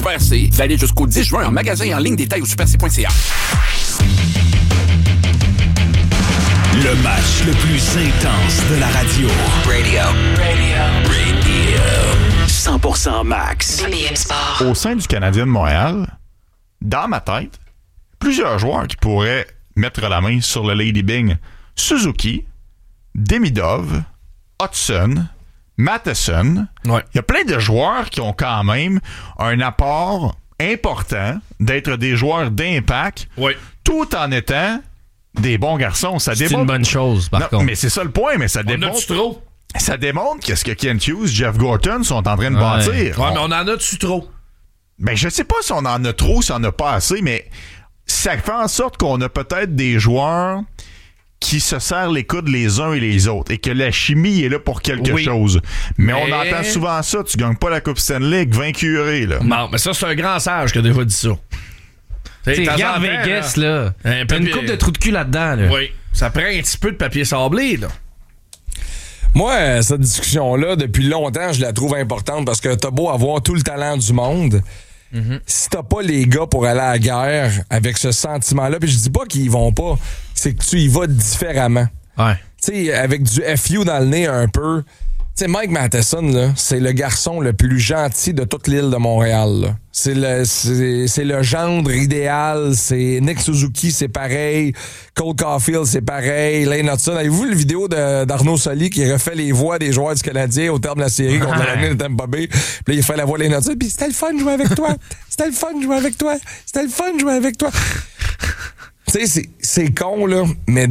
Super C, valide jusqu'au 10 juin en magasin et en ligne, détail au superc.ca. Le match le plus intense de la radio. Radio. 100% max. BPM Sport. Au sein du Canadien de Montréal, dans ma tête, plusieurs joueurs qui pourraient mettre la main sur le Lady Byng. Suzuki, Demidov, Hudson, Matheson. Ouais. Il y a plein de joueurs qui ont quand même un apport important d'être des joueurs d'impact, tout en étant des bons garçons. Ça c'est démontre... une bonne chose, par contre. Mais c'est ça le point, mais ça démontre... trop? Ça démontre qu'est-ce que Kent Hughes, Jeff Gorton sont en train de bâtir. Ouais, mais on en a-tu trop? Ben, je sais pas si on en a trop, si on en a pas assez, mais ça fait en sorte qu'on a peut-être des joueurs qui se serrent les coudes les uns et les autres et que la chimie est là pour quelque chose. Mais on entend souvent ça, tu gagnes pas la Coupe Stanley avec 20 curés, là. Non, mais ça, c'est un grand sage qui a déjà dit ça. Regarde Vegas, là. T'as une coupe de trous de cul là-dedans, là. Oui. Ça prend un petit peu de papier sablé, là. Moi, cette discussion-là, depuis longtemps, je la trouve importante parce que t'as beau avoir tout le talent du monde. Si t'as pas les gars pour aller à la guerre avec ce sentiment-là, puis je dis pas qu'ils y vont pas, c'est que tu y vas différemment. Ouais. Tu sais, avec du FU dans le nez un peu. Tu sais, Mike Matheson, là, c'est le garçon le plus gentil de toute l'île de Montréal, là. C'est le gendre idéal. C'est Nick Suzuki, c'est pareil. Cole Caulfield, c'est pareil. Lane Hudson. Avez-vous vu la vidéo d'Arnaud Soli qui refait les voix des joueurs du Canadien au terme de la série contre l'année de Tampa Bay? Puis là, il fait la voix de Lane Hudson. Puis c'était le fun de jouer avec toi. C'était le fun de jouer avec toi. C'était le fun de jouer avec toi. Tu sais, c'est con, là, mais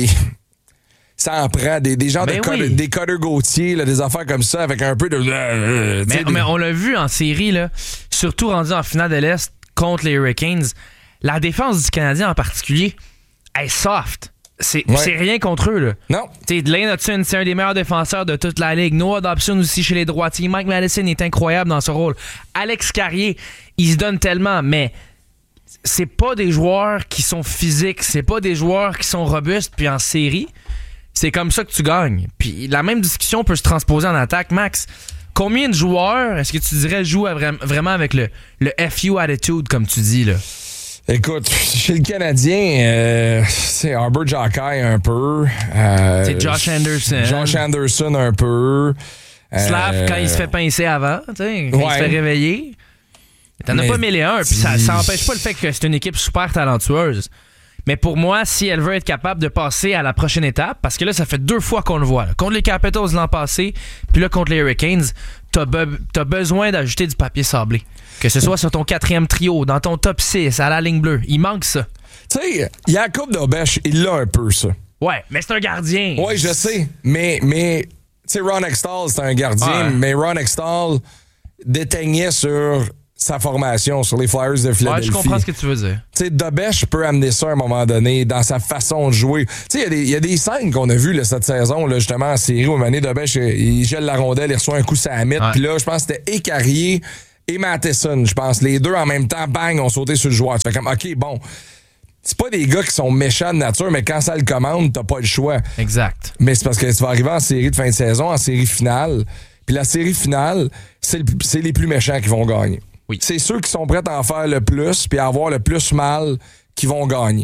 ça en prend des gens des Cutter Gauthier, là, des affaires comme ça avec un peu de... Mais on l'a vu en série, là, surtout rendu en finale de l'Est contre les Hurricanes. La défense du Canadien en particulier est soft. C'est rien contre eux, là. Non. T'sais, Lane Hudson, c'est un des meilleurs défenseurs de toute la ligue. Noah Dobson aussi chez les droitiers. Mike Matheson est incroyable dans ce rôle. Alex Carrier, il se donne tellement, mais c'est pas des joueurs qui sont physiques. C'est pas des joueurs qui sont robustes. Puis en série, c'est comme ça que tu gagnes. Puis la même discussion peut se transposer en attaque. Max, combien de joueurs est-ce que tu dirais jouent vraiment avec le FU attitude, comme tu dis, là? Écoute, chez le Canadien, c'est Arbor Jockey un peu. C'est Josh Anderson. Josh Anderson un peu. Slav, quand il se fait pincer avant, quand il se fait réveiller. T'en as pas mêlé un, puis ça empêche pas le fait que c'est une équipe super talentueuse. Mais pour moi, si elle veut être capable de passer à la prochaine étape, parce que là, ça fait 2 fois qu'on le voit. Là. Contre les Capitals l'an passé, puis là, contre les Hurricanes, t'as besoin d'ajouter du papier sablé. Que ce soit sur ton 4e trio, dans ton top 6, à la ligne bleue. Il manque ça. Tu sais, Jacob Dobèche, il l'a un peu, ça. Ouais, mais c'est un gardien. Ouais, je sais. Mais tu sais, Ron Extall, c'est un gardien, mais Ron Extall déteignait sur sa formation sur les Flyers de Philadelphie. Ouais, je comprends ce que tu veux dire. Tu sais, Dobèche peut amener ça à un moment donné dans sa façon de jouer. Tu sais, il y a des scènes qu'on a vues là, cette saison, là, justement, en série, où Dobèche, il gèle la rondelle, il reçoit un coup sur la mythe, puis là, je pense que c'était Carrier et Matheson, je pense. Les deux en même temps, bang, ont sauté sur le joueur. Tu fais comme, OK, bon, c'est pas des gars qui sont méchants de nature, mais quand ça le commande, t'as pas le choix. Exact. Mais c'est parce que tu vas arriver en série de fin de saison, en série finale, puis la série finale, c'est les plus méchants qui vont gagner. Oui. C'est ceux qui sont prêts à en faire le plus puis à avoir le plus mal qui vont gagner.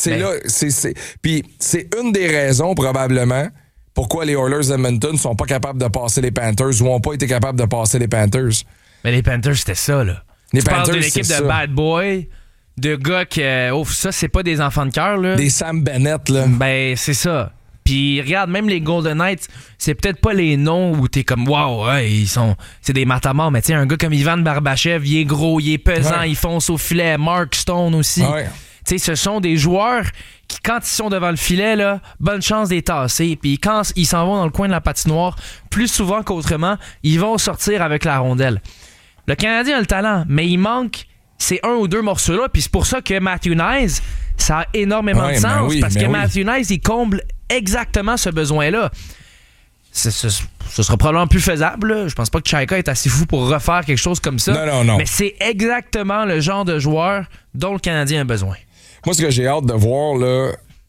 Puis c'est une des raisons probablement pourquoi les Oilers d'Edmonton sont pas capables de passer les Panthers ou ont pas été capables de passer les Panthers. Mais les Panthers, c'était ça, là. Les tu Panthers, parles d'une équipe de bad boy, de gars que... ça, c'est pas des enfants de cœur, là. Des Sam Bennett, là. Ben, c'est ça. Puis regarde, même les Golden Knights, c'est peut-être pas les noms où t'es comme wow, ouais, c'est des matamors, mais tu sais, un gars comme Ivan Barbachev, il est gros, il est pesant, il fonce au filet. Mark Stone aussi. Ouais. Tu sais, ce sont des joueurs qui, quand ils sont devant le filet, là, bonne chance d'être tassés. Puis quand ils s'en vont dans le coin de la patinoire, plus souvent qu'autrement, ils vont sortir avec la rondelle. Le Canadien a le talent, mais il manque ces 1 ou 2 morceaux-là. Puis c'est pour ça que Matthew Knies, ça a énormément de sens. Parce que Matthew Knies, il comble exactement ce besoin-là. Ce sera probablement plus faisable, là. Je pense pas que Chaika est assez fou pour refaire quelque chose comme ça. Non. Mais c'est exactement le genre de joueur dont le Canadien a besoin. Moi, ce que j'ai hâte de voir, là,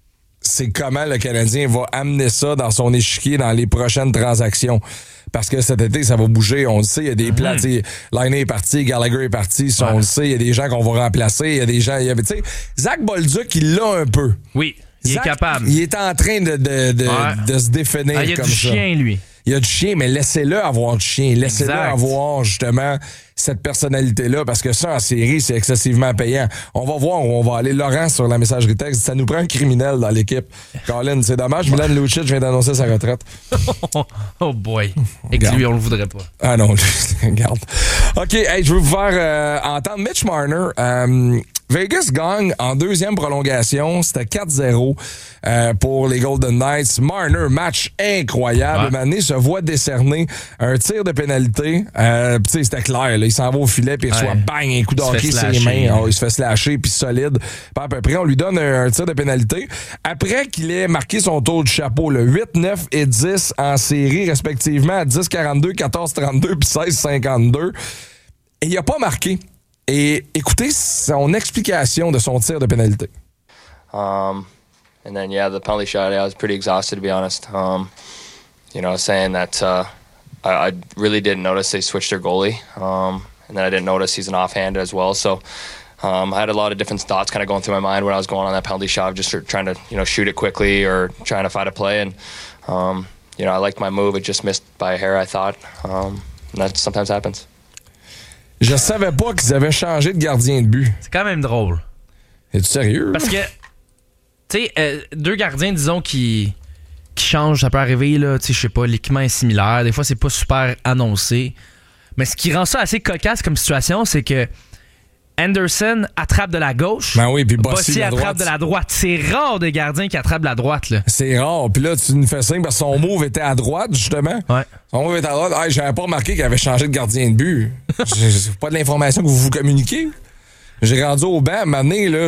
c'est comment le Canadien va amener ça dans son échiquier dans les prochaines transactions. Parce que cet été, ça va bouger. On le sait, il y a des plans. Laine est parti, Gallagher est parti. Ça, on le sait, il y a des gens qu'on va remplacer. Il y a des gens... Zach Bolduc, il l'a un peu. Oui, il est capable. Il est en train de se définir comme ça. Il y a du chien, lui. Il y a du chien, mais laissez-le avoir du chien. Laissez-le avoir, justement, cette personnalité-là, parce que ça, en série, c'est excessivement payant. On va voir où on va aller. Laurent, sur la messagerie texte, ça nous prend un criminel dans l'équipe. Colin, c'est dommage. Milan Lucic vient d'annoncer sa retraite. Oh boy. Et que lui, on le voudrait pas. Ah non, regarde. OK, hey, je veux vous faire entendre Mitch Marner. Vegas gagne en deuxième prolongation. C'était 4-0 pour les Golden Knights. Marner, match incroyable. Mané se voit décerner un tir de pénalité. C'était clair. Là, il s'en va au filet puis il reçoit bang, un coup d'hockey sur les mains. Il se fait slasher puis solide. Pas à peu près. On lui donne un tir de pénalité. Après qu'il ait marqué son tour du chapeau, le 8, 9 et 10 en série, respectivement à 10-42, 14-32 puis 16-52. Et il n'a pas marqué. Et écoutez son explication de son tir de pénalité. And then, the penalty shot, I was pretty exhausted, to be honest. Saying that I really didn't notice they switched their goalie. And then I didn't notice he's an offhander as well. So I had a lot of different thoughts kind of going through my mind when I was going on that penalty shot, just trying to, shoot it quickly or trying to find a play. And, I liked my move. It just missed by a hair, I thought. And that sometimes happens. Je savais pas qu'ils avaient changé de gardien de but. C'est quand même drôle. Es-tu sérieux? Parce que, tu sais, deux gardiens, disons, qui changent, ça peut arriver, là, tu sais, je sais pas, l'équipement est similaire. Des fois, c'est pas super annoncé. Mais ce qui rend ça assez cocasse comme situation, c'est que Anderson attrape de la gauche. Ben oui, puis Bossy attrape de la droite. C'est rare des gardiens qui attrapent de la droite, là. C'est rare. Puis là, tu nous fais signe parce que son move était à droite, justement. Ouais. Son move était à droite. Hey, j'avais pas remarqué qu'il avait changé de gardien de but. J'ai pas de l'information que vous communiquez. J'ai rendu au banc, m'amener, là.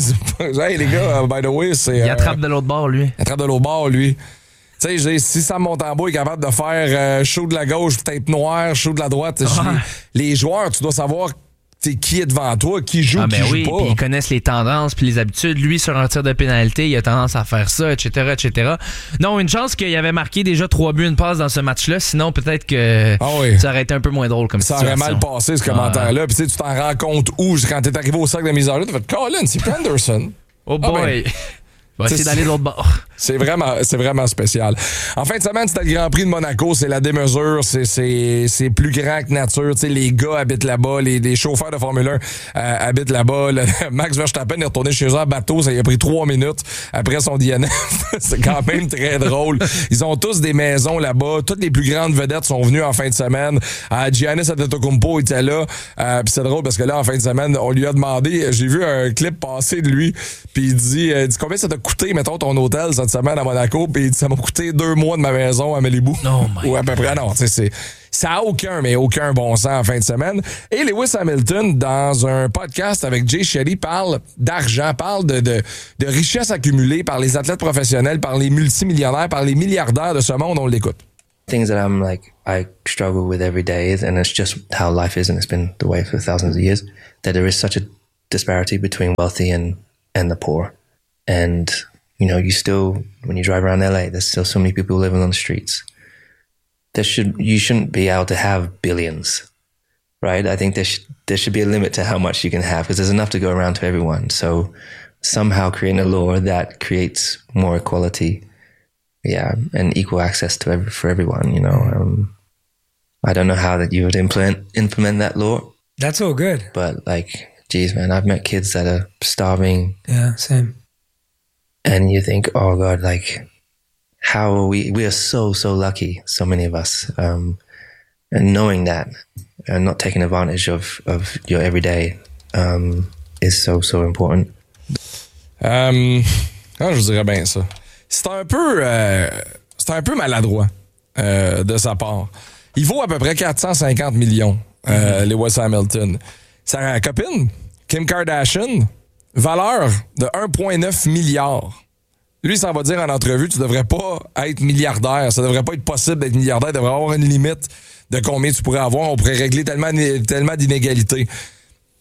Hey, les gars, by the way, c'est. Il attrape de l'autre bord, lui. Il attrape de l'autre bord, lui. Tu sais, si Sam Montembeault est capable de faire chaud de la gauche, tête noire, chaud de la droite, les joueurs, tu dois savoir qui est devant toi, qui joue, qui joue pas. Puis ils connaissent les tendances puis les habitudes. Lui, sur un tir de pénalité, il a tendance à faire ça, etc., etc. Non, une chance qu'il avait marqué déjà 3 buts, une passe dans ce match-là. Sinon, peut-être que ça aurait été un peu moins drôle comme situation. Ça aurait mal passé, ce commentaire-là. Puis tu t'en rends compte où, quand t'es arrivé au sac de mise en jeu, t'as fait « Colin, c'est Anderson. » Oh boy! On va essayer d'aller de l'autre bord. C'est vraiment spécial. En fin de semaine, c'était le Grand Prix de Monaco. C'est la démesure. C'est plus grand que nature. T'sais, les gars habitent là-bas. Les chauffeurs de Formule 1 habitent là-bas. Max Verstappen est retourné chez eux en bateau. Ça lui a pris 3 minutes après son DNF. C'est quand même très drôle. Ils ont tous des maisons là-bas. Toutes les plus grandes vedettes sont venues en fin de semaine. Giannis Antetokounmpo était là. Puis c'est drôle parce que là, en fin de semaine, on lui a demandé... J'ai vu un clip passer de lui. Puis il dit combien ça t'a coûté, mettons, ton hôtel cette semaine à Monaco, puis ça m'a coûté 2 mois de ma maison à Malibu. Ou à peu près. Non, tu sais, ça a aucun bon sens en fin de semaine. Et Lewis Hamilton, dans un podcast avec Jay Shetty, parle d'argent, parle de richesse accumulée par les athlètes professionnels, par les multimillionnaires, par les milliardaires de ce monde. On l'écoute. Things that I struggle with every day, and it's just how life is, and it's been the way for thousands of years, that there is such a disparity between wealthy and the poor. And, you still, when you drive around LA, there's still so many people living on the streets. You shouldn't be able to have billions, right? I think there should be a limit to how much you can have, because there's enough to go around to everyone. So somehow creating a law that creates more equality, and equal access for everyone, I don't know how that you would implement that law. That's all good. But geez, man, I've met kids that are starving. Yeah, same. And you think, oh God, how are we are so lucky, so many of us. And knowing that and not taking advantage of your everyday, is so important. Je vous dirais bien ça. C'est un peu maladroit, de sa part. Il vaut à peu près 450 millions, Lewis Hamilton. Sa copine, Kim Kardashian, valeur de 1,9 milliard. Lui, ça va dire en entrevue, tu devrais pas être milliardaire. Ça devrait pas être possible d'être milliardaire. Il devrait avoir une limite de combien tu pourrais avoir. On pourrait régler tellement d'inégalités.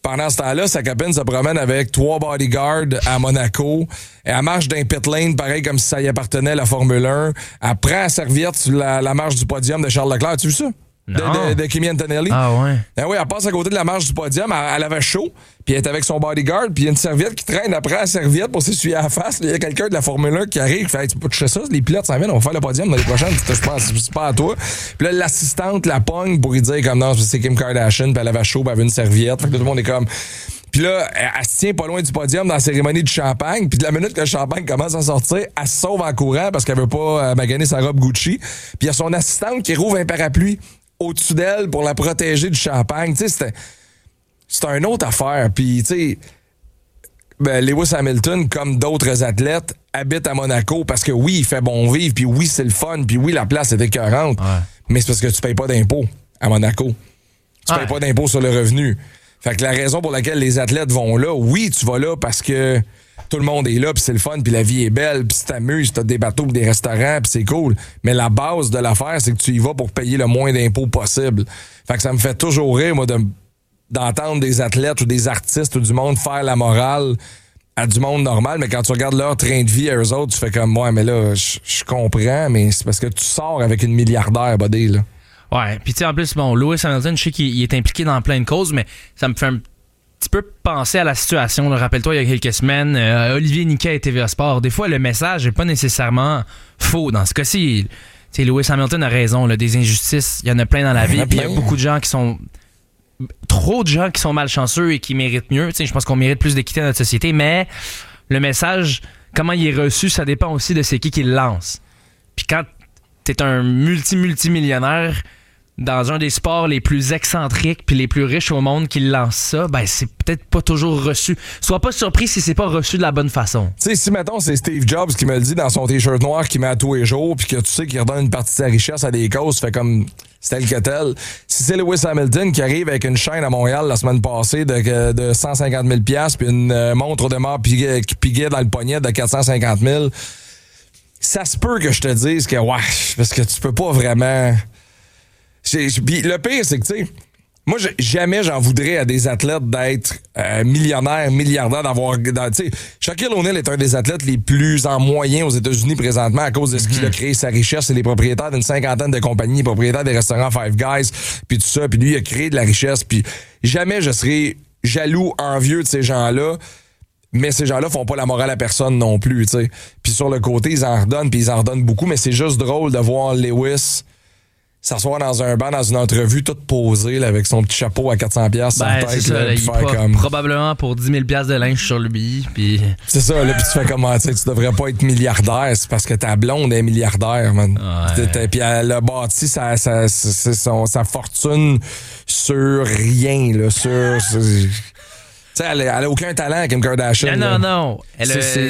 Pendant ce temps-là, sa copine se promène avec 3 bodyguards à Monaco. Elle marche d'un pit lane, pareil comme si ça y appartenait à la Formule 1. Elle prend la serviette sur la marche du podium de Charles Leclerc. Tu as vu ça? De Kimi Antonelli. Ah ouais. Ah oui, elle passe à côté de la marche du podium, elle avait chaud, puis elle est avec son bodyguard, puis il y a une serviette qui traîne après la serviette pour s'essuyer à la face. Il y a quelqu'un de la Formule 1 qui arrive, qui fait hey, tu peux toucher ça, les pilotes s'en viennent, on va faire le podium dans les prochaines, je pense c'est pas à toi. Puis là, l'assistante la pogne pour lui dire comme non, c'est Kim Kardashian, puis elle avait chaud, puis elle avait une serviette. Fait que tout le monde est comme. Puis là, elle se tient pas loin du podium dans la cérémonie du champagne. Puis de la minute que le champagne commence à sortir, elle se sauve en courant parce qu'elle veut pas maganer sa robe Gucci. Puis il y a son assistante qui rouvre un parapluie au-dessus d'elle pour la protéger du champagne. Tu sais, c'était une autre affaire. Puis, tu sais, Lewis Hamilton, comme d'autres athlètes, habite à Monaco parce que oui, il fait bon vivre, puis oui, c'est le fun, puis oui, la place est écœurante. Ouais. Mais c'est parce que tu payes pas d'impôts à Monaco. Tu payes pas d'impôts sur le revenu. Fait que la raison pour laquelle les athlètes vont là, oui, tu vas là parce que tout le monde est là, puis c'est le fun, puis la vie est belle, puis tu t'amuses, t'as des bateaux, puis des restaurants, puis c'est cool. Mais la base de l'affaire, c'est que tu y vas pour payer le moins d'impôts possible. Fait que ça me fait toujours rire, moi, d'entendre des athlètes ou des artistes ou du monde faire la morale à du monde normal, mais quand tu regardes leur train de vie à eux autres, tu fais comme, ouais, mais là, je comprends, mais c'est parce que tu sors avec une milliardaire, buddy, là. Ouais, puis tu sais, en plus, bon, Lewis Hamilton, je sais qu'il est impliqué dans plein de causes, mais ça me fait un petit peu penser à la situation. Là. Rappelle-toi, il y a quelques semaines, Olivier Niquet et TVA Sport. Des fois, le message n'est pas nécessairement faux. Dans ce cas-ci, Lewis Hamilton a raison. Là, des injustices, il y en a plein dans la vie. Puis il y a beaucoup de gens qui sont... Trop de gens qui sont malchanceux et qui méritent mieux. Je pense qu'on mérite plus d'équité dans notre société, mais le message, comment il est reçu, ça dépend aussi de c'est qui le lance. Puis quand t'es un multimillionnaire dans un des sports les plus excentriques puis les plus riches au monde qui lance ça, ben c'est peut-être pas toujours reçu. Sois pas surpris si c'est pas reçu de la bonne façon. Tu sais, si mettons c'est Steve Jobs qui me le dit dans son t-shirt noir qu'il met à tous les jours puis que tu sais qu'il redonne une partie de sa richesse à des causes, fait comme c'est tel que tel. Si c'est Lewis Hamilton qui arrive avec une chaîne à Montréal la semaine passée de 150 000 $, puis une montre de mort qui piguait dans le poignet de 450 000, ça se peut que je te dise que ouais, parce que tu peux pas vraiment... Puis le pire, c'est que, tu sais, moi, jamais j'en voudrais à des athlètes d'être millionnaires, milliardaires, d'avoir... Tu sais, Shaquille O'Neal est un des athlètes les plus en moyen aux États-Unis présentement à cause de ce qu'il a créé, sa richesse. C'est les propriétaires d'une 50aine de compagnies, propriétaires des restaurants Five Guys, puis tout ça. Puis lui, il a créé de la richesse. Puis jamais je serais jaloux, envieux de ces gens-là. Mais ces gens-là font pas la morale à personne non plus, tu sais. Puis sur le côté, ils en redonnent, puis ils en redonnent beaucoup. Mais c'est juste drôle de voir Lewis s'asseoir dans un banc, dans une entrevue, toute posée, là, avec son petit chapeau à 400$ sur la tête. C'est ça, là, il faire comme... probablement pour 10 000$ de linge sur lui. Puis... C'est ça, là, puis tu fais comment, tu sais, tu devrais pas être milliardaire, c'est parce que ta blonde est milliardaire, man. Ouais. Puis elle a bâti sa fortune sur rien, là, sur tu sais, elle a aucun talent, Kim Kardashian. Non. Elle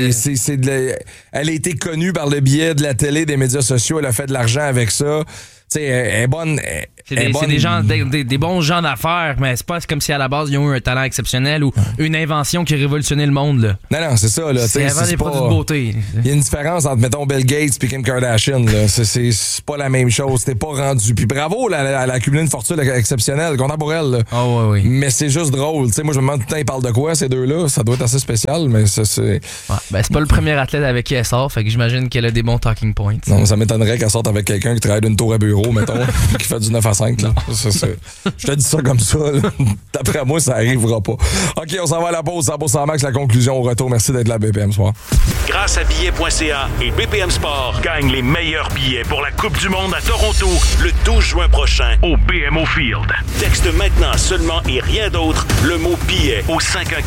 a été connue par le biais de la télé, des médias sociaux. Elle a fait de l'argent avec ça. Tu sais, elle est bonne. C'est des gens, des bons gens d'affaires, mais c'est pas comme si à la base ils ont eu un talent exceptionnel ou une invention qui a révolutionné le monde. Là. Non, c'est ça. Là, c'est avant des produits de beauté. Il y a une différence entre, mettons, Bill Gates et Kim Kardashian. Là. C'est pas la même chose. T'es pas rendu. Puis bravo, elle a accumulé une fortune exceptionnelle, content pour elle. Oh, oui. Mais c'est juste drôle. T'sais, moi, je me demande tout le temps, ils parlent de quoi, ces deux-là? Ça doit être assez spécial, mais ça, c'est... Ouais, ben, c'est pas le premier athlète avec qui elle sort, fait que j'imagine qu'elle a des bons talking points. Non, ça m'étonnerait qu'elle sorte avec quelqu'un qui travaille d'une tour à bureau, mettons, qui fait du 9 à 5. Là. Je te dis ça comme ça. Là. D'après moi, ça arrivera pas. OK, on s'en va à la pause. 100% Max, la conclusion au retour. Merci d'être là, BPM Sport. Grâce à billets.ca et BPM Sport, gagne les meilleurs billets pour la Coupe du Monde à Toronto le 12 juin prochain au BMO Field. Texte maintenant seulement et rien d'autre le mot billet au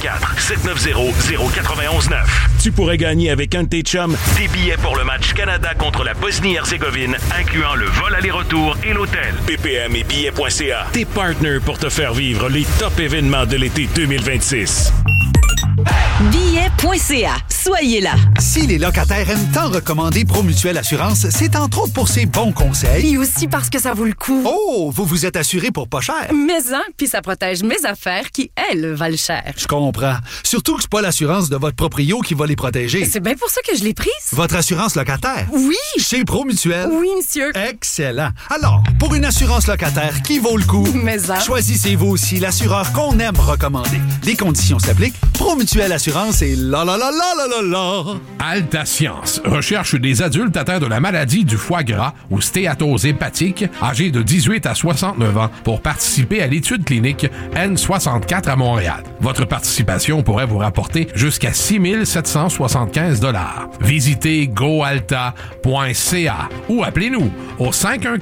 514-790-0919. Tu pourrais gagner avec un de tes chums des billets pour le match Canada contre la Bosnie-Herzégovine, incluant le vol aller-retour et l'hôtel. BPM et billets.ca, tes partners pour te faire vivre les top événements de l'été 2026. Hey! Billets.ca. Soyez là. Si les locataires aiment tant recommander Promutuelle Assurance, c'est entre autres pour ses bons conseils. Et aussi parce que ça vaut le coup. Oh, vous vous êtes assuré pour pas cher. Mais puis ça protège mes affaires qui, elles, valent cher. Je comprends. Surtout que c'est pas l'assurance de votre proprio qui va les protéger. C'est bien pour ça que je l'ai prise. Votre assurance locataire? Oui. Chez Promutuelle? Oui, monsieur. Excellent. Alors, pour une assurance locataire qui vaut le coup, choisissez-vous aussi l'assureur qu'on aime recommander. Les conditions s'appliquent. Promutuelle Assurance et la la la la la la la. Alta Science recherche des adultes atteints de la maladie du foie gras ou stéatose hépatique, âgés de 18 à 69 ans, pour participer à l'étude clinique N64 à Montréal. Votre participation pourrait vous rapporter jusqu'à 6 775 $. Visitez goalta.ca ou appelez-nous au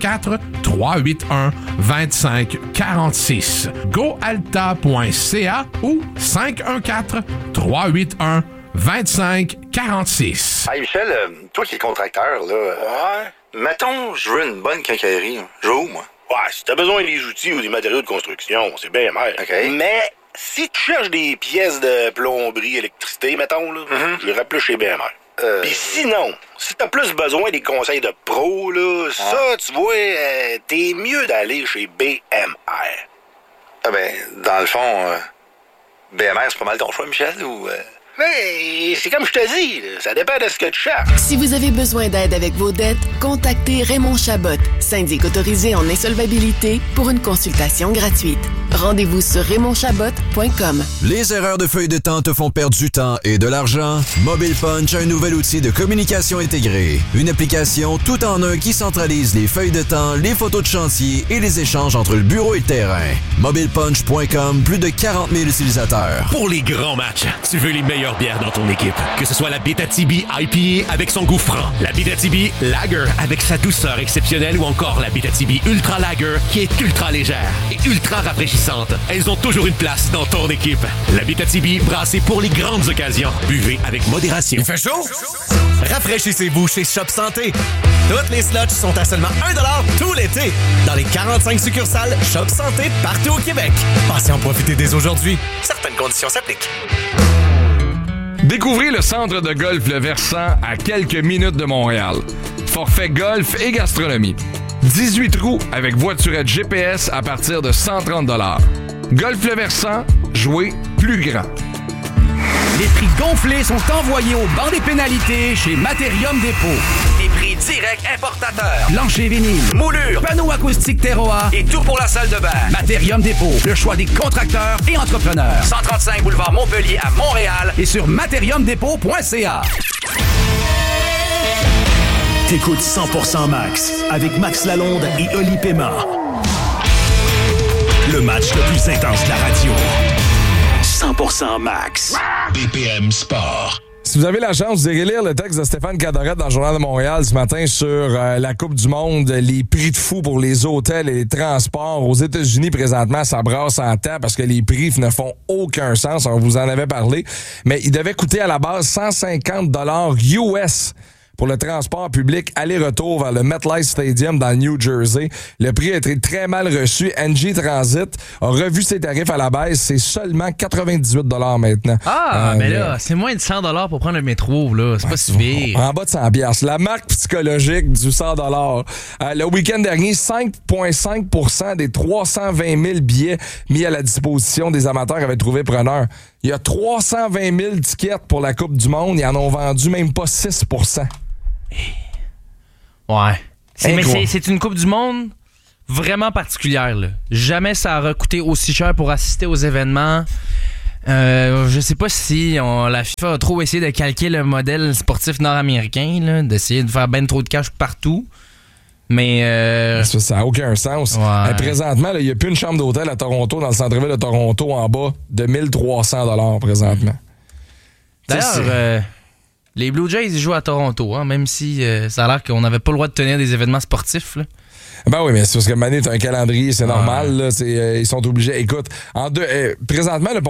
514-381-2546. goalta.ca ou 514-381-2546. Hey Michel, toi qui es contracteur, là, ouais. Mettons, je veux une bonne quincaillerie. Je vais où, moi? Ouais, si t'as besoin des outils ou des matériaux de construction, c'est bien mer. OK. Mais si tu cherches des pièces de plomberie, électricité, mettons, là, j'irais plus chez BMR. Puis sinon, si t'as plus besoin des conseils de pro, là, ça, tu vois, t'es mieux d'aller chez BMR. Ah ben, dans le fond, BMR, c'est pas mal ton choix, Michel, ou... Mais c'est comme je te dis, là, ça dépend de ce que tu cherches. Si vous avez besoin d'aide avec vos dettes, contactez Raymond Chabot, syndic autorisé en insolvabilité, pour une consultation gratuite. Rendez-vous sur RaymondChabot.com. Les erreurs de feuille de temps te font perdre du temps et de l'argent? Mobile Punch a un nouvel outil de communication intégrée. Une application tout en un qui centralise les feuilles de temps, les photos de chantier et les échanges entre le bureau et le terrain. MobilePunch.com, plus de 40 000 utilisateurs. Pour les grands matchs, tu veux les meilleures bières dans ton équipe. Que ce soit la Abitibi IPA avec son goût franc, la Abitibi Lager avec sa douceur exceptionnelle ou encore la Abitibi Ultra Lager qui est ultra légère et ultra rafraîchissante. Elles ont toujours une place dans ton équipe. La Abitibi brassée pour les grandes occasions. Buvez avec modération. Il fait chaud? Rafraîchissez-vous chez Shop Santé. Toutes les slots sont à seulement 1$ tout l'été dans les 45 succursales Shop Santé partout au Québec. Passez en profiter dès aujourd'hui. Certaines conditions s'appliquent. Découvrez le centre de golf Le Versant à quelques minutes de Montréal. Forfait golf et gastronomie. 18 trous avec voiturette GPS à partir de 130 $. Golf Le Versant, jouez plus grand. Les prix gonflés sont envoyés au banc des pénalités chez Materium Dépôt. Des prix directs importateurs. Plancher vinyle, Moulure, panneaux acoustiques Terroir et tout pour la salle de bain. Materium Dépôt, le choix des contracteurs et entrepreneurs. 135 boulevard Montpellier à Montréal et sur materiumdépôt.ca. T'écoutes 100% Max avec Max Lalonde et Oli Pema. Le match le plus intense de la radio. 100% Max. BPM Sport. Si vous avez la chance, vous irez lire le texte de Stéphane Cadorette dans le Journal de Montréal ce matin sur la Coupe du Monde, les prix de fou pour les hôtels et les transports. Aux États-Unis, présentement, ça brasse en temps parce que les prix ne font aucun sens. On vous en avait parlé. Mais il devait coûter à la base 150 $ US pour le transport public aller-retour vers le MetLife Stadium dans le New Jersey. Le prix a été très mal reçu. NJ Transit a revu ses tarifs à la baisse. C'est seulement 98 $ maintenant. Mais là, c'est moins de 100 $ pour prendre le métro, là. C'est pas si pire. En bas de 100 $. La marque psychologique du 100 $. Le week-end dernier, 5,5% des 320 000 billets mis à la disposition des amateurs avaient trouvé preneur. Il y a 320 000 tickets pour la Coupe du Monde. Ils en ont vendu même pas 6%. Ouais. C'est une Coupe du Monde vraiment particulière, là. Jamais ça aurait coûté aussi cher pour assister aux événements. Je sais pas si la FIFA a trop essayé de calquer le modèle sportif nord-américain, là, d'essayer de faire ben trop de cash partout. Mais ça n'a aucun sens. Ouais. Présentement, il n'y a plus une chambre d'hôtel à Toronto, dans le centre-ville de Toronto, en bas de 1300 $ présentement. D'ailleurs, les Blue Jays ils jouent à Toronto, hein, même si ça a l'air qu'on n'avait pas le droit de tenir des événements sportifs. Là. Ben oui, mais c'est parce que Mané, t'as un calendrier, c'est normal. Là, ils sont obligés. Écoute, présentement, là,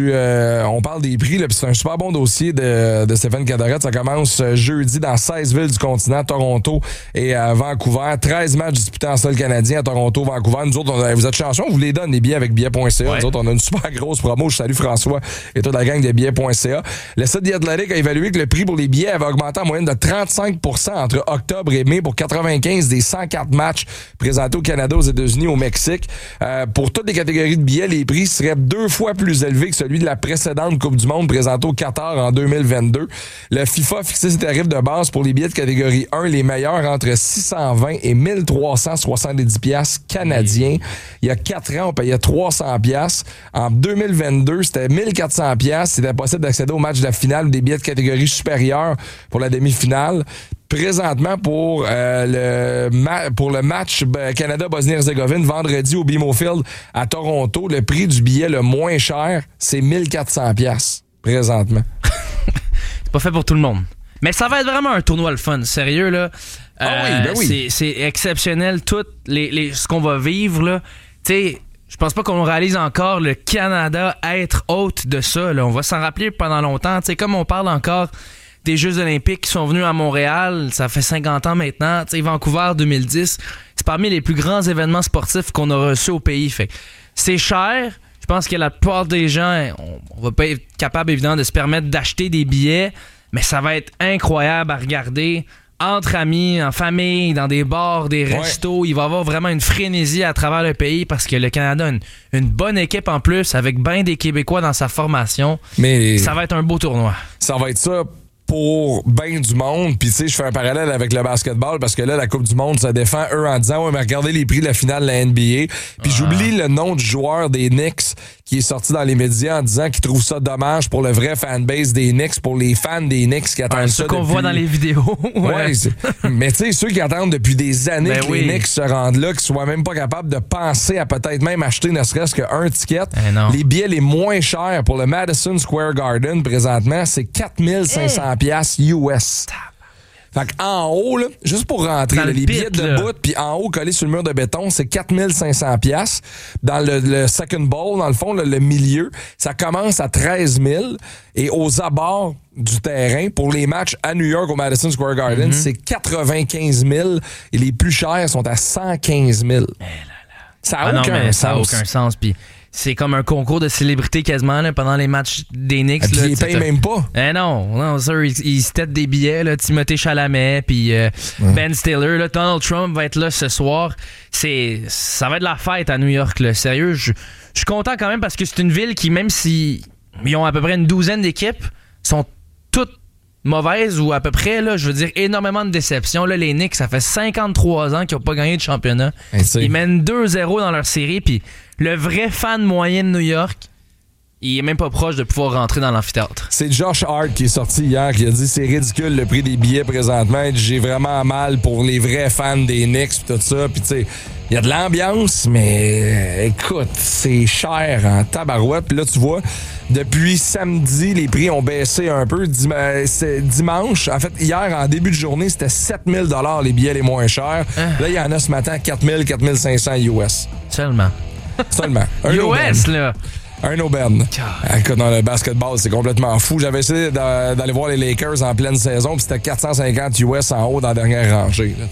on parle des prix, là, puis c'est un super bon dossier de Stéphane Cadorette. Ça commence jeudi dans 16 villes du continent, Toronto et Vancouver. 13 matchs disputés en sol canadien à Toronto, Vancouver. Nous autres, vous êtes chanceux, on vous les donne, les billets avec billets.ca. Ouais. Nous autres, on a une super grosse promo. Je salue François et toute la gang de billets.ca. Le site The Athletic a évalué que le prix pour les billets avait augmenté en moyenne de 35% entre octobre et mai pour 95 des 104 matchs présentés au Canada, aux États-Unis, au Mexique. Pour toutes les catégories de billets, les prix seraient 2 fois plus élevés que celui de la précédente Coupe du Monde présentée au Qatar en 2022. Le FIFA a fixé ses tarifs de base pour les billets de catégorie 1, les meilleurs entre 620 et 1370 piastres canadiens. Il y a 4 ans, on payait 300 piastres. En 2022, c'était 1400 piastres. C'était possible d'accéder au match de la finale ou des billets de catégorie supérieure pour la demi-finale. Présentement, pour le match Canada-Bosnie-Herzégovine, vendredi au BMO Field à Toronto, le prix du billet le moins cher, c'est 1400 piastres présentement. C'est pas fait pour tout le monde. Mais ça va être vraiment un tournoi le fun, sérieux, là. Oui. C'est exceptionnel, tout ce qu'on va vivre, là. Tu sais, je pense pas qu'on réalise encore le Canada être hôte de ça, là. On va s'en rappeler pendant longtemps. Tu sais, comme on parle encore des Jeux olympiques qui sont venus à Montréal, ça fait 50 ans maintenant. Tu sais, Vancouver 2010, c'est parmi les plus grands événements sportifs qu'on a reçus au pays. Fait c'est cher. Je pense que la plupart des gens, on va pas être capable, évidemment, de se permettre d'acheter des billets, mais ça va être incroyable à regarder entre amis, en famille, dans des bars, des restos. Il va y avoir vraiment une frénésie à travers le pays parce que le Canada a une bonne équipe en plus, avec bien des Québécois dans sa formation. Mais ça va être un beau tournoi. Ça va être ça pour bien du monde. Puis tu sais, je fais un parallèle avec le basketball parce que là, la Coupe du Monde se défend eux en disant « Ouais, mais regardez les prix de la finale de la NBA. » Puis j'oublie le nom du joueur des Knicks qui est sorti dans les médias en disant qu'il trouve ça dommage pour le vrai fanbase des Knicks, pour les fans des Knicks qui attendent ça qu'on depuis... voit dans les vidéos. Ouais, mais tu sais, ceux qui attendent depuis des années que les Knicks se rendent là, qu'ils soient même pas capables de penser à peut-être même acheter ne serait-ce qu'un ticket. Les billets les moins chers pour le Madison Square Garden présentement, c'est 4500 piastres US. Fait qu'en haut, là, juste pour rentrer, les billets de bout, puis en haut, collés sur le mur de béton, c'est 4500 piastres. Dans le second bowl, dans le fond, le milieu, ça commence à 13 000. Et aux abords du terrain, pour les matchs à New York au Madison Square Garden, c'est 95 000. Et les plus chers sont à 115 000. Ça n'a aucun sens. Ça n'a aucun sens, puis... C'est comme un concours de célébrités quasiment là, pendant les matchs des Knicks. Puis ils payent même pas. Non, sir, ils se têtent des billets. Là, Timothée Chalamet, puis Ben Stiller. Là, Donald Trump va être là ce soir. Ça va être la fête à New York. Là. Sérieux, je suis content quand même parce que c'est une ville qui, même si ils ont à peu près une douzaine d'équipes, sont toutes mauvaises ou à peu près, là, je veux dire, énormément de déceptions. Là, les Knicks, ça fait 53 ans qu'ils n'ont pas gagné de championnat. Ils mènent 2-0 dans leur série, puis le vrai fan moyen de New York, il est même pas proche de pouvoir rentrer dans l'amphithéâtre. C'est Josh Hart qui est sorti hier, qui a dit c'est ridicule le prix des billets présentement. J'ai vraiment mal pour les vrais fans des Knicks pis tout ça. Puis tu sais, il y a de l'ambiance, mais écoute, c'est cher en tabarouette. Puis là, tu vois, depuis samedi, les prix ont baissé un peu. Dimanche, en fait, hier, en début de journée, c'était 7 000 $ les billets les moins chers. Là, il y en a ce matin 4 000, 4 500 US. Seulement. US, là. Un aubaine. Écoute, dans le basketball, c'est complètement fou. J'avais essayé d'aller voir les Lakers en pleine saison, puis c'était 450 US en haut dans la dernière rangée. Là,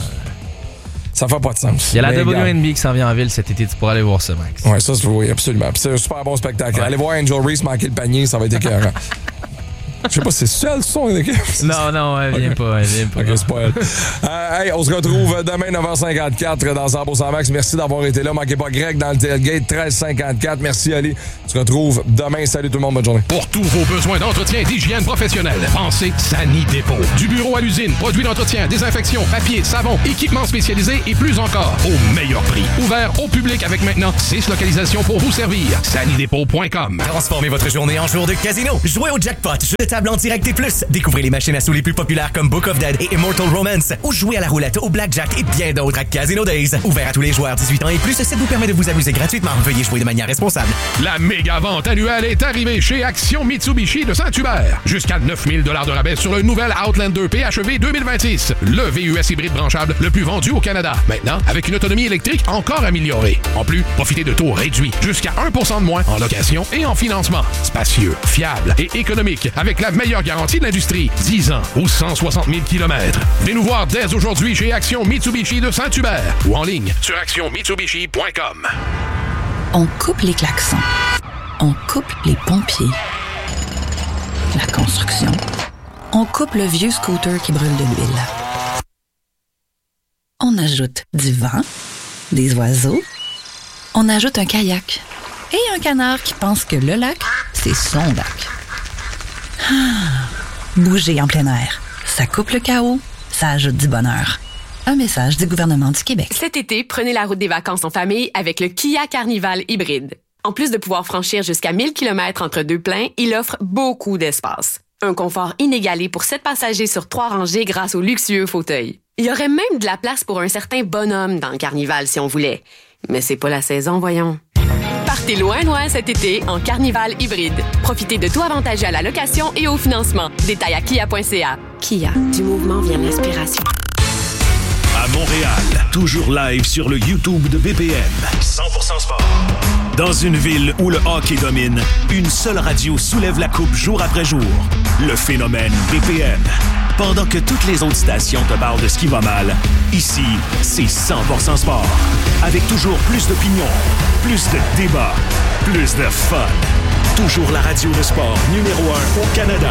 ça fait pas de sens. Il y a la WNBA qui s'en vient en ville cet été. Tu pourras aller voir ça, Max. Oui, ça, oui, absolument. Puis c'est un super bon spectacle. Allez voir Angel Reese manquer le panier, ça va être écœurant. Je sais pas si c'est seul son équipe. Non, elle vient pas. Ok, c'est pas elle. Hey, on se retrouve demain 9h54 dans 100% Max. Merci d'avoir été là. Manquez pas Greg dans le tailgate 1354. Merci Ali. On se retrouve demain. Salut tout le monde, bonne journée. Pour tous vos besoins d'entretien et d'hygiène professionnelle, pensez Sani Dépôt. Du bureau à l'usine, produits d'entretien, désinfection, papier, savon, équipements spécialisés et plus encore. Au meilleur prix. Ouvert au public avec maintenant 6 localisations pour vous servir. SaniDépôt.com. Transformez votre journée en jour de casino. Jouez au jackpot. table en direct et plus. Découvrez les machines à sous les plus populaires comme Book of Dead et Immortal Romance. Ou jouez à la roulette, au blackjack et bien d'autres à Casino Days. Ouvert à tous les joueurs 18 ans et plus, ça vous permet de vous amuser gratuitement. Veuillez jouer de manière responsable. La méga vente annuelle est arrivée chez Action Mitsubishi de Saint-Hubert. Jusqu'à 9000 $ de rabais sur le nouvel Outlander PHEV 2026. Le VUS hybride branchable le plus vendu au Canada. Maintenant, avec une autonomie électrique encore améliorée. En plus, profitez de taux réduits. Jusqu'à 1% de moins en location et en financement. Spacieux, fiable et économique. Avec la meilleure garantie de l'industrie. 10 ans ou 160 000 km. Venez nous voir dès aujourd'hui chez Action Mitsubishi de Saint-Hubert. Ou en ligne sur actionmitsubishi.com. On coupe les klaxons. On coupe les pompiers. La construction. On coupe le vieux scooter qui brûle de l'huile. On ajoute du vent, des oiseaux. On ajoute un kayak et un canard qui pense que le lac, c'est son lac. Bouger en plein air. Ça coupe le chaos, ça ajoute du bonheur. Un message du gouvernement du Québec. Cet été, prenez la route des vacances en famille avec le Kia Carnival hybride. En plus de pouvoir franchir jusqu'à 1000 km entre deux pleins, il offre beaucoup d'espace. Un confort inégalé pour 7 passagers sur 3 rangées grâce aux luxueux fauteuils. Il y aurait même de la place pour un certain bonhomme dans le Carnival si on voulait. Mais c'est pas la saison, voyons. Partez loin cet été en Carnival hybride. Profitez de tout avantage à la location et au financement. Détails à kia.ca. Kia, du mouvement vient l'inspiration. À Montréal, toujours live sur le YouTube de BPM. 100% sport. Dans une ville où le hockey domine, une seule radio soulève la coupe jour après jour. Le phénomène BPM. Pendant que toutes les autres stations te parlent de ce qui va mal, ici, c'est 100% sport. Avec toujours plus d'opinions, plus de débats, plus de fun. Toujours la radio de sport numéro 1 au Canada.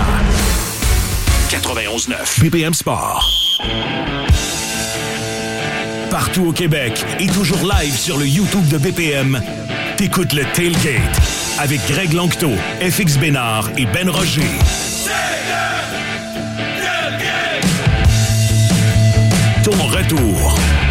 91.9 BPM Sport. Partout au Québec et toujours live sur le YouTube de BPM, t'écoutes le Tailgate avec Greg Lanctot, FX Bénard et Ben Roger. Ton retour